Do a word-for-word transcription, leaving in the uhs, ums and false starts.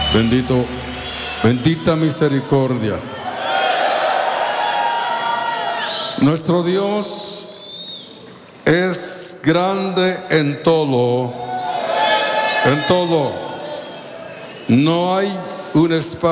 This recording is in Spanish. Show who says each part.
Speaker 1: Bendito, bendita misericordia. Nuestro Dios es grande en todo, en todo. No hay un espacio